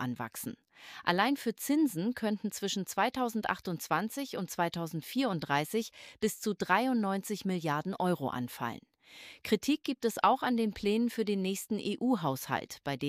anwachsen. Allein für Zinsen könnten zwischen 2028 und 2034 bis zu 93 Milliarden Euro anfallen. Kritik gibt es auch an den Plänen für den nächsten EU-Haushalt, bei